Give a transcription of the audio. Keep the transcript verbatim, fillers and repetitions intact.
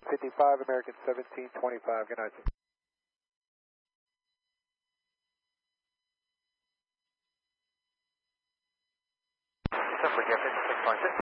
fifty-five, American seventeen twenty-five. Good night, sir. December, Jeff, six point six.